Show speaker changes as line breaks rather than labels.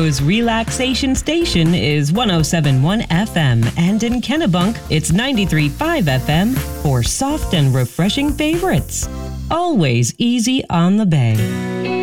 Toronto's relaxation station is 107.1 FM, and in Kennebunk, it's 93.5 FM for soft and refreshing favorites. Always easy on the bay.